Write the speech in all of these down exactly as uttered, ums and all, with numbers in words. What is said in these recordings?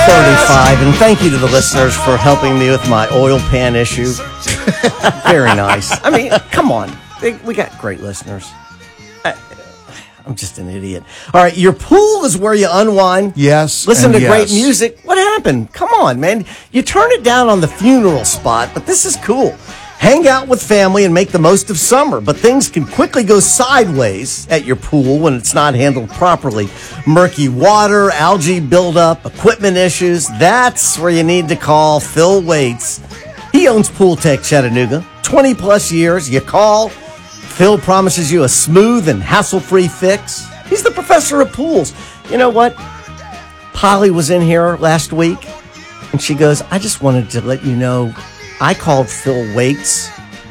thirty-five, and thank you to the listeners for helping me with my oil pan issue. Very nice. I mean, come on. We got great listeners. I, I'm just an idiot. All right, your pool is where you unwind. Yes. Listen to yes. great music. What happened? Come on, man. You turn it down on the funeral spot, but this is cool. Hang out with family and make the most of summer, but things can quickly go sideways at your pool when it's not handled properly. Murky water, algae buildup, equipment issues. That's where you need to call Phil Waits. He owns Pool Tech Chattanooga. twenty plus years. You call. Phil promises you a smooth and hassle-free fix. He's the professor of pools. You know what? Polly was in here last week, and she goes, I just wanted to let you know I called Phil Waits.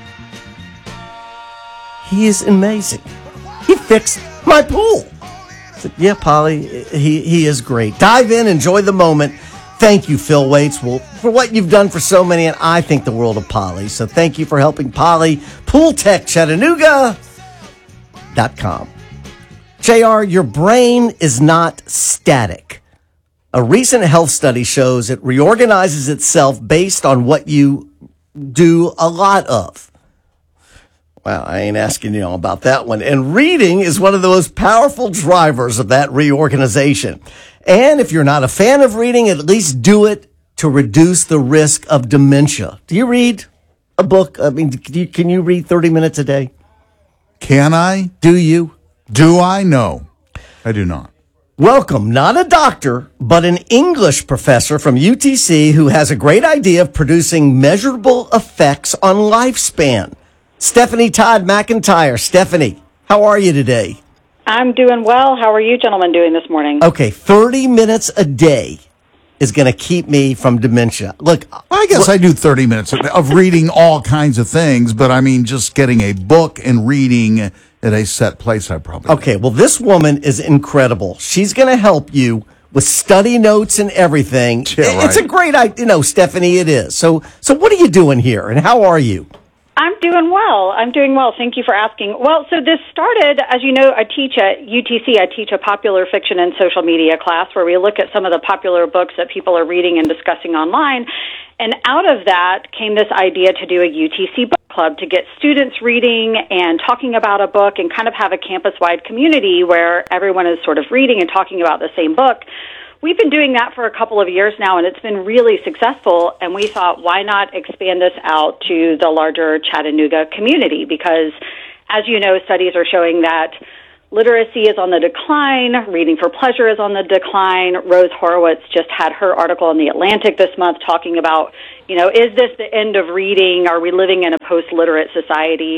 He is amazing. He fixed my pool. I said, yeah, Polly, he, he is great. Dive in, enjoy the moment. Thank you, Phil Waits, well, for what you've done for so many, and I think the world of Polly. So thank you for helping Polly. Pool Tech Chattanooga dot com. J R, your brain is not static. A recent health study shows it reorganizes itself based on what you do a lot of. Well, I ain't asking you all about that one. And reading is one of the most powerful drivers of that reorganization. And if you're not a fan of reading, at least do it to reduce the risk of dementia. Do you read a book? I mean, can you, can you read thirty minutes a day? Can I? Do you? Do I? No, I do not. Welcome, not a doctor, but an English professor from U T C who has a great idea of producing measurable effects on lifespan. Stephanie Todd McIntyre. Stephanie, how are you today? I'm doing well. How are you gentlemen doing this morning? Okay, thirty minutes a day is going to keep me from dementia. Look, I guess I do thirty minutes of reading all kinds of things, but I mean, just getting a book and reading at a set place, I probably Okay, well, this woman is incredible. She's going to help you with study notes and everything. Yeah, right. It's a great idea. You know, Stephanie, it is. So, so what are you doing here, and how are you? I'm doing well. I'm doing well. Thank you for asking. Well, so this started, as you know, I teach at U T C. I teach a popular fiction and social media class where we look at some of the popular books that people are reading and discussing online. And out of that came this idea to do a U T C book club to get students reading and talking about a book and kind of have a campus-wide community where everyone is sort of reading and talking about the same book. We've been doing that for a couple of years now, and it's been really successful, and we thought, why not expand this out to the larger Chattanooga community? Because, as you know, studies are showing that literacy is on the decline, reading for pleasure is on the decline. Rose Horowitz just had her article in The Atlantic this month talking about, you know, is this the end of reading? Are we living in a post-literate society?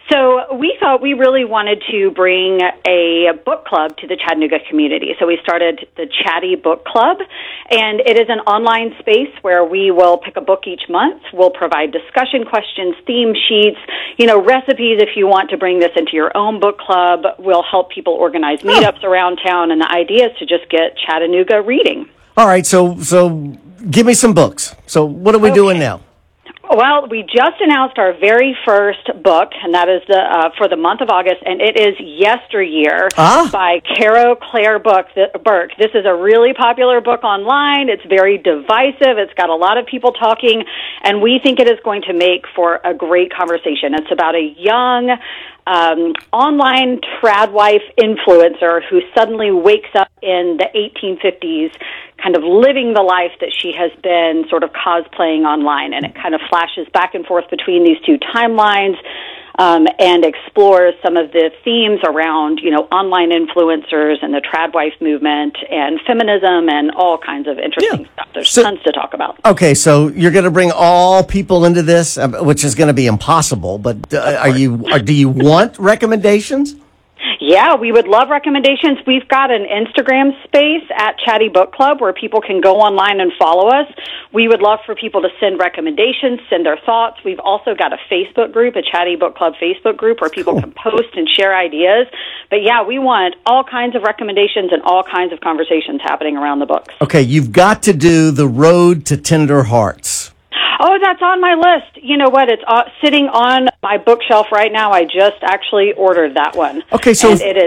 So we thought we really wanted to bring a book club to the Chattanooga community. So we started the Chatty Book Club, and it is an online space where we will pick a book each month. We'll provide discussion questions, theme sheets, you know, recipes if you want to bring this into your own book club. We'll help people organize meetups around town, and the idea is to just get Chattanooga reading. All right, so so give me some books. So what are we Okay. doing now? Well, we just announced our very first book, and that is the uh, for the month of August, and it is Yesteryear Ah. by Caro Claire Book, Burke. This is a really popular book online. It's very divisive. It's got a lot of people talking, and we think it is going to make for a great conversation. It's about a young um, online trad wife influencer who suddenly wakes up in the eighteen fifties kind of living the life that she has been sort of cosplaying online, and it kind of flashes back and forth between these two timelines um, and explores some of the themes around, you know, online influencers and the trad wife movement and feminism and all kinds of interesting Yeah. stuff. There's So- tons to talk about. Okay, so you're going to bring all people into this, uh, which is going to be impossible. But uh, are you? Are, do you want recommendations? Yeah, we would love recommendations. We've got an Instagram space at Chatty Book Club where people can go online and follow us. We would love for people to send recommendations, send their thoughts. We've also got a Facebook group, a Chatty Book Club Facebook group, where people Cool. can post and share ideas. But yeah, we want all kinds of recommendations and all kinds of conversations happening around the books. Okay, you've got to do The Road to Tender Hearts. Oh, that's on my list. You know what? It's uh, sitting on my bookshelf right now. I just actually ordered that one. Okay, so and if- it is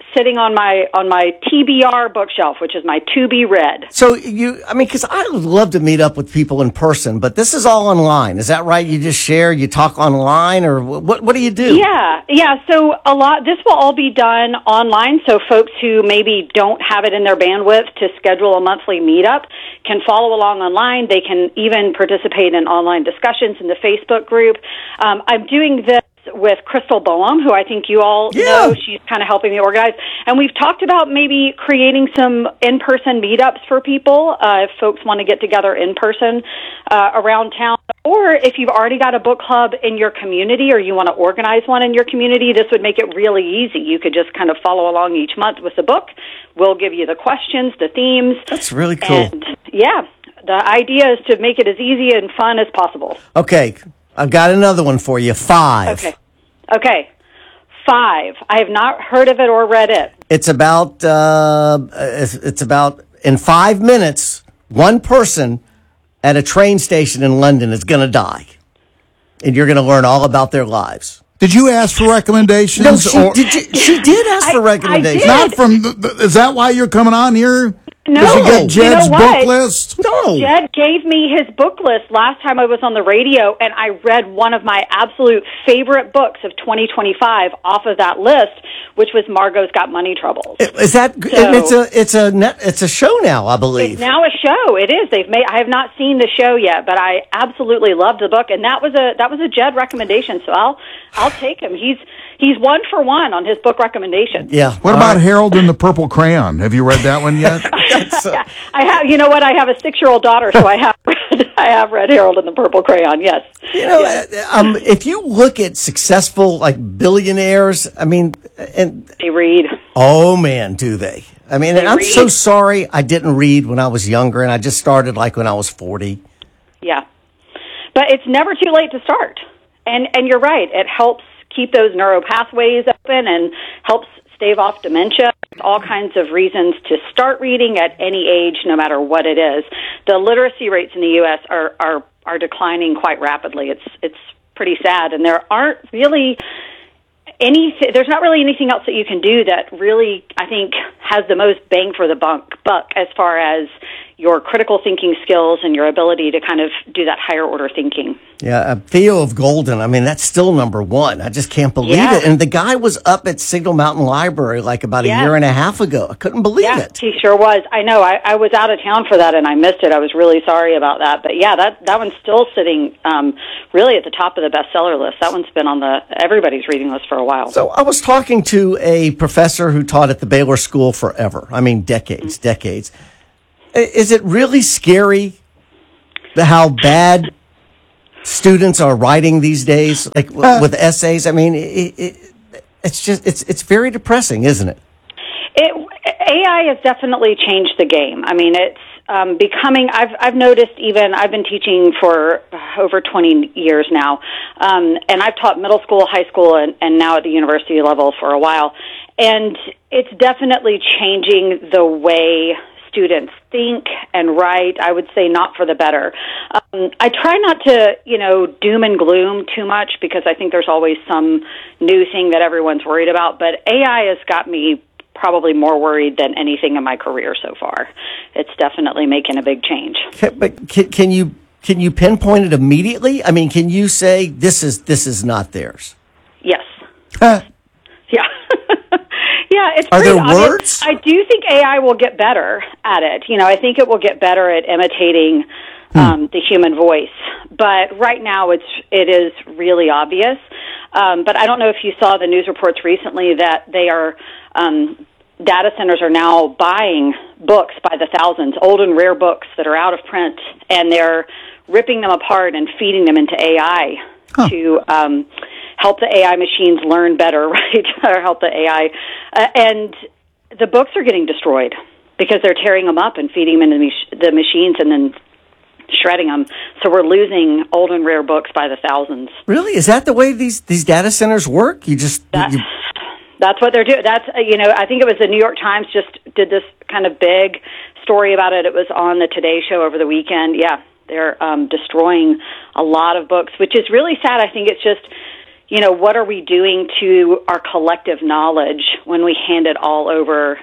sitting on my on my T B R bookshelf, which is my to be read. So you, I mean, because I would love to meet up with people in person, but this is all online. Is that right? You just share, you talk online, or what? What do you do? Yeah, yeah. So a lot. This will all be done online. So folks who maybe don't have it in their bandwidth to schedule a monthly meetup can follow along online. They can even participate in online discussions in the Facebook group. Um, I'm doing this with Crystal Boehm, who I think you all yeah. know. She's kind of helping me organize. And we've talked about maybe creating some in-person meetups for people, uh, if folks want to get together in person uh, around town. Or if you've already got a book club in your community or you want to organize one in your community, this would make it really easy. You could just kind of follow along each month with the book. We'll give you the questions, the themes. That's really cool. And, yeah, the idea is to make it as easy and fun as possible. Okay. I've got another one for you. Five. Okay. Okay. Five. I have not heard of it or read it. It's about, uh, it's, it's about in five minutes, one person at a train station in London is going to die. And you're going to learn all about their lives. Did you ask for recommendations? No, she, or, did, you, she did ask for I- I recommendations. did. Not from, the, the, is that why you're coming on here? No. Did you get You Jed's know what? book list? No. Jed gave me his book list last time I was on the radio, and I read one of my absolute favorite books of twenty twenty-five off of that list, which was Margot's Got Money Troubles. Is that, and it's a, it's a, net, it's a show now, I believe. It's now a show. It is. They've made. I have not seen the show yet, but I absolutely loved the book, and that was a that was a Jed recommendation. So I'll I'll take him. He's he's one for one on his book recommendation. Yeah. What All about right. Harold and the Purple Crayon? Have you read that one yet? Yeah, I have. You know what? I have a six-year-old daughter, so I have read. I have read Harold and the Purple Crayon. Yes. You know, uh, um, if you look at successful, like, billionaires, I mean, and They read. oh man, do they? I mean, They and I'm read. so sorry I didn't read when I was younger, and I just started like when I was forty. Yeah, but it's never too late to start. And and you're right. It helps keep those neural pathways open and helps stave off dementia. All kinds of reasons to start reading at any age, no matter what it is. The literacy rates in the U S are are are declining quite rapidly. It's it's pretty sad, and there aren't really any. There's not really anything else that you can do that really, I think, has the most bang for the buck buck as far as your critical thinking skills and your ability to kind of do that higher order thinking. Yeah, uh, Theo of Golden, I mean, that's still number one. I just can't believe Yeah. it. And the guy was up at Signal Mountain Library like about a Yeah. year and a half ago. I couldn't believe Yeah, it. he sure was. I know. I, I was out of town for that, and I missed it. I was really sorry about that. But yeah, that that one's still sitting um, really at the top of the bestseller list. That one's been on the everybody's reading list for a while. So I was talking to a professor who taught at the Baylor School forever. I mean, decades, Mm-hmm. decades. Is it really scary the- how bad students are writing these days, like w- Uh, with essays? I mean, it, it, it's just it's it's very depressing, isn't it? It, A I has definitely changed the game. I mean, it's um, becoming. I've I've noticed even. I've been teaching for over twenty years now, um, and I've taught middle school, high school, and, and now at the university level for a while. And it's definitely changing the way students think and write. I would say not for the better. Um, I try not to, you know, doom and gloom too much because I think there's always some new thing that everyone's worried about. But A I has got me probably more worried than anything in my career so far. It's definitely making a big change. Can, but can, can you can you pinpoint it immediately? I mean, can you say this is this is not theirs? Yes. Huh. Yeah. Yeah, it's Are pretty there obvious. words? I do think A I will get better at it. You know, I think it will get better at imitating um, the human voice. But right now, it's it is really obvious. Um, but I don't know if you saw the news reports recently that they are um, data centers are now buying books by the thousands, old and rare books that are out of print, and they're ripping them apart and feeding them into A I huh. to um, help the A I machines learn better, right? Or help the A I. Uh, and the books are getting destroyed because they're tearing them up and feeding them into the, the machines and then shredding them. So we're losing old and rare books by the thousands. Really? Is that the way these, these data centers work? You just... That, you, that's what they're doing. That's, uh, you know, I think it was the New York Times just did this kind of big story about it. It was on the Today Show over the weekend. Yeah, they're um, destroying a lot of books, which is really sad. I think it's just... you know, what are we doing to our collective knowledge when we hand it all over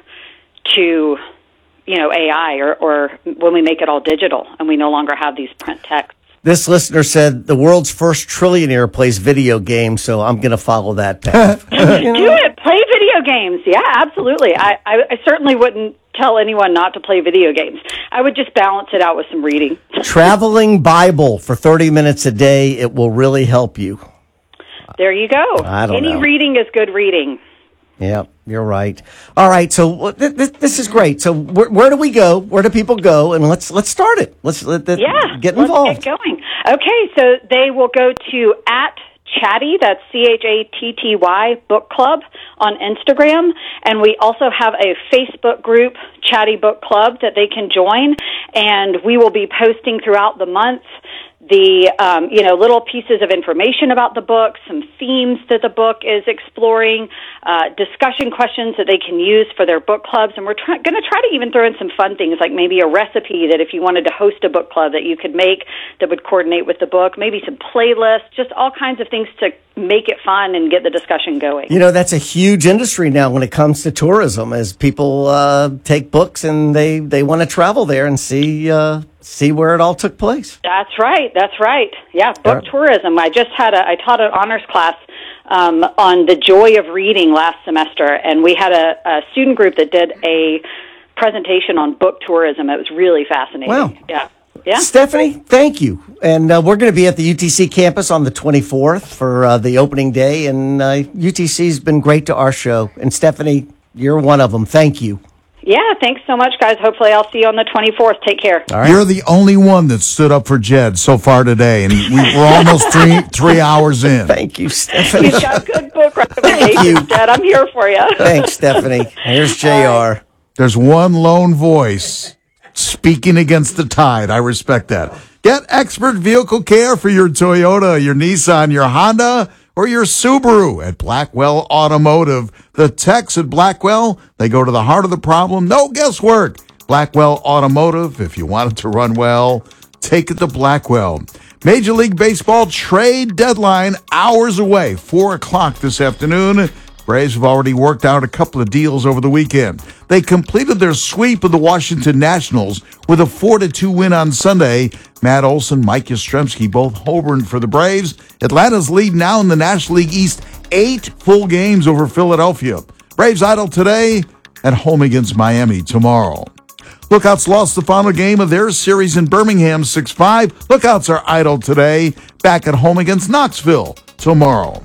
to, you know, A I or, or when we make it all digital and we no longer have these print texts? This listener said the world's first trillionaire plays video games, so I'm going to follow that path. You know? Do it. Play video games. Yeah, absolutely. I, I, I certainly wouldn't tell anyone not to play video games. I would just balance it out with some reading. Traveling Bible for thirty minutes a day. It will really help you. There you go. I don't Any know. reading is good reading. Yeah, you're right. All right, so th- th- this is great. So where, where do we go? Where do people go? And let's let's start it. Let's let, let, Yeah, get involved. Let's get going. Okay, so they will go to at Chatty, that's C H A T T Y, Book Club on Instagram. And we also have a Facebook group, Chatty Book Club, that they can join. And we will be posting throughout the month the, um, you know, little pieces of information about the book, some themes that the book is exploring, uh, discussion questions that they can use for their book clubs. And we're try- going to try to even throw in some fun things, like maybe a recipe that if you wanted to host a book club that you could make that would coordinate with the book, maybe some playlists, just all kinds of things to make it fun and get the discussion going. You know, that's a huge industry now when it comes to tourism, as people uh, take books and they, they want to travel there and see uh, see where it all took place. That's right. That's right. Yeah, book Yeah. tourism. I just had a, I taught an honors class um, on the joy of reading last semester, and we had a, a student group that did a presentation on book tourism. It was really fascinating. Wow. Yeah. Yeah. Stephanie, thank you. And uh, we're going to be at the U T C campus on the twenty-fourth for uh, the opening day, and uh, U T C's been great to our show. And Stephanie, you're one of them. Thank you. Yeah, thanks so much, guys. Hopefully I'll see you on the twenty-fourth. Take care. All right. You're the only one that stood up for Jed so far today, and we, we're almost three three hours in. Thank you, Stephanie. You've got good book recommendations, you. Dad. I'm here for you. Thanks, Stephanie. Here's J R. There's one lone voice speaking against the tide. I respect that. Get expert vehicle care for your Toyota, your Nissan, your Honda, or your Subaru at Blackwell Automotive. The techs at Blackwell, they go to the heart of the problem. No guesswork. Blackwell Automotive, if you want it to run well, take it to Blackwell. Major League Baseball trade deadline hours away, four o'clock this afternoon. Braves have already worked out a couple of deals over the weekend. They completed their sweep of the Washington Nationals with a four to two win on Sunday. Matt Olson, Mike Yastrzemski, both homered for the Braves. Atlanta's lead now in the National League East, eight full games over Philadelphia. Braves idle today, at home against Miami tomorrow. Lookouts lost the final game of their series in Birmingham, six five. Lookouts are idle today, back at home against Knoxville tomorrow.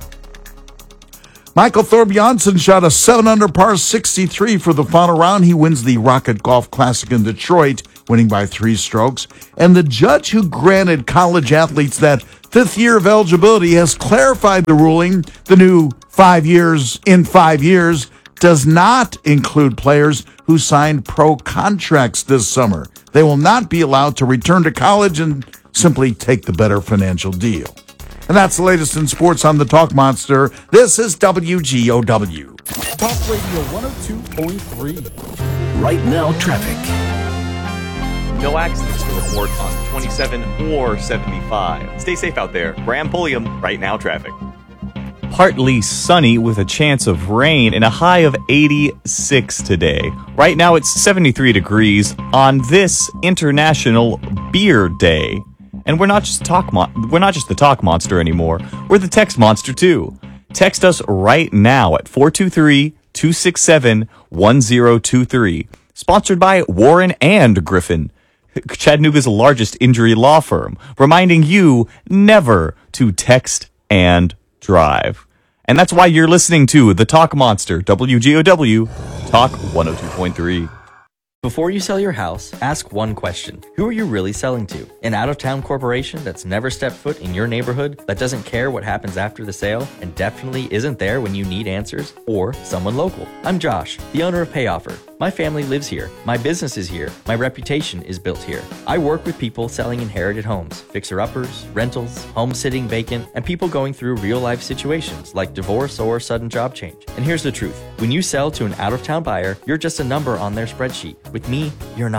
Michael Thorbjornsen shot a seven under par sixty-three for the final round. He wins the Rocket Golf Classic in Detroit, winning by three strokes. And the judge who granted college athletes that fifth year of eligibility has clarified the ruling. The new five years in five years does not include players who signed pro contracts this summer. They will not be allowed to return to college and simply take the better financial deal. And that's the latest in sports on the Talk Monster. This is W G O W. Talk Radio one oh two point three. Right now, traffic. No accidents to report on twenty-seven or seventy-five. Stay safe out there. Graham Pulliam, Right Now Traffic. Partly sunny with a chance of rain and a high of eighty-six today. Right now it's seventy-three degrees on this International Beer Day. And we're not just talk mon- we're not just the talk monster anymore. We're the text monster too. Text us right now at four two three, two six seven, one zero two three. Sponsored by Warren and Griffin, Chattanooga's largest injury law firm, reminding you never to text and drive. And that's why you're listening to the Talk Monster, W G O W, Talk one oh two point three. Before you sell your house, ask one question. Who are you really selling to? An out-of-town corporation that's never stepped foot in your neighborhood, that doesn't care what happens after the sale, and definitely isn't there when you need answers? Or someone local? I'm Josh, the owner of Payoffer. My family lives here. My business is here. My reputation is built here. I work with people selling inherited homes, fixer-uppers, rentals, home sitting vacant, and people going through real-life situations like divorce or sudden job change. And here's the truth. When you sell to an out-of-town buyer, you're just a number on their spreadsheet. With me, you're not.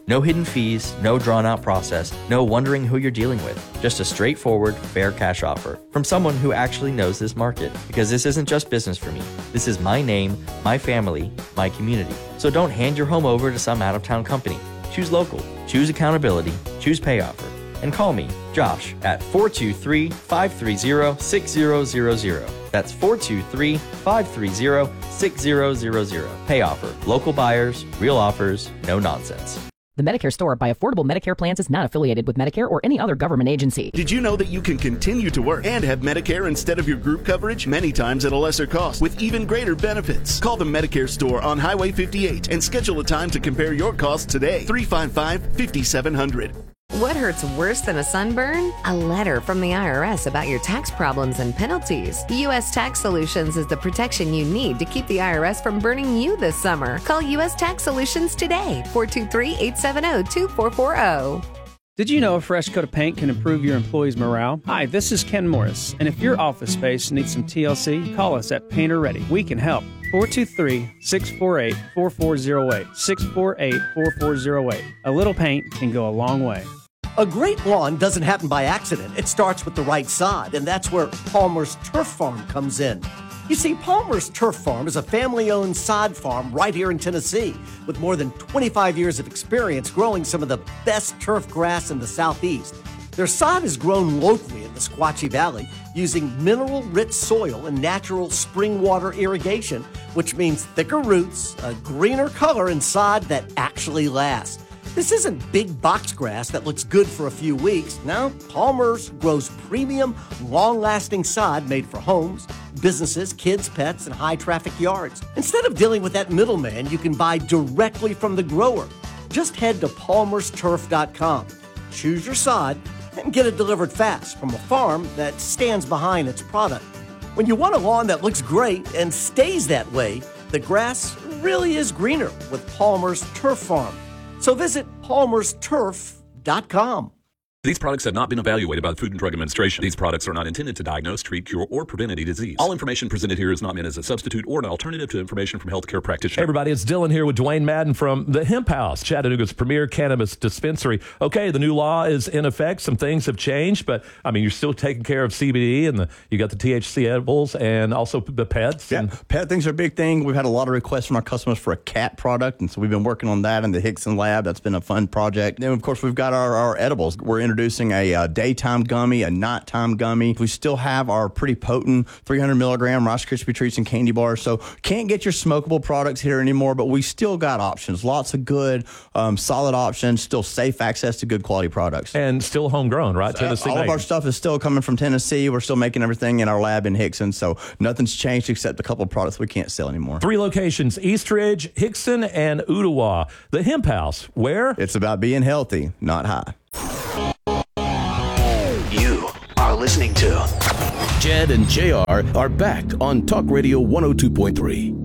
No hidden fees, no drawn out process, no wondering who you're dealing with. Just a straightforward, fair cash offer from someone who actually knows this market. Because this isn't just business for me. This is my name, my family, my community. So don't hand your home over to some out-of-town company. Choose local, choose accountability, choose pay offer. And call me, Josh, at four two three, five three zero, six zero zero zero. That's four two three, five three zero, six zero zero zero. Pay offer. Local buyers, real offers, no nonsense. The Medicare Store by Affordable Medicare Plans is not affiliated with Medicare or any other government agency. Did you know that you can continue to work and have Medicare instead of your group coverage, many times at a lesser cost, with even greater benefits? Call the Medicare Store on Highway fifty-eight and schedule a time to compare your costs today. three five five, five seven zero zero. What hurts worse than a sunburn? A letter from the I R S about your tax problems and penalties. U S Tax Solutions is the protection you need to keep the I R S from burning you this summer. Call U S Tax Solutions today, four two three, eight seven zero, two four four zero. Did you know a fresh coat of paint can improve your employees' morale? Hi, this is Ken Morris, and if your office space needs some T L C, call us at Painter Ready. We can help. four two three, six four eight, four four zero eight, six four eight, four four zero eight. A little paint can go a long way. A great lawn doesn't happen by accident. It starts with the right sod, and that's where Palmer's Turf Farm comes in. You see, Palmer's Turf Farm is a family-owned sod farm right here in Tennessee with more than twenty-five years of experience growing some of the best turf grass in the Southeast. Their sod is grown locally in the Squatchy Valley using mineral-rich soil and natural spring water irrigation, which means thicker roots, a greener color, and sod that actually lasts. This isn't big box grass that looks good for a few weeks. No, Palmer's grows premium, long-lasting sod made for homes, businesses, kids, pets, and high-traffic yards. Instead of dealing with that middleman, you can buy directly from the grower. Just head to palmers turf dot com, choose your sod, and get it delivered fast from a farm that stands behind its product. When you want a lawn that looks great and stays that way, the grass really is greener with Palmer's Turf Farm. So visit palmers turf dot com. These products have not been evaluated by the Food and Drug Administration. These products are not intended to diagnose, treat, cure, or prevent any disease. All information presented here is not meant as a substitute or an alternative to information from healthcare practitioners. Hey everybody, it's Dylan here with Dwayne Madden from the Hemp House, Chattanooga's premier cannabis dispensary. Okay, the new law is in effect. Some things have changed, but I mean, you're still taking care of C B D, and the, you got the T H C edibles and also the pets. Yeah, and pet things are a big thing. We've had a lot of requests from our customers for a cat product, and so we've been working on that in the Hickson lab. That's been a fun project. Then, of course, we've got our, our edibles. We're introducing a uh, daytime gummy, a nighttime gummy. We still have our pretty potent three hundred milligram Rice Krispie treats and candy bars. So can't get your smokable products here anymore, but we still got options. Lots of good, um, solid options. Still safe access to good quality products. And still homegrown, right? So, Tennessee all made. of our stuff is still coming from Tennessee. We're still making everything in our lab in Hickson. So nothing's changed except a couple of products we can't sell anymore. Three locations: Eastridge, Hickson, and Ottawa. The Hemp House, where? It's about being healthy, not high. You are listening to Jed and J R are back on Talk Radio one oh two point three.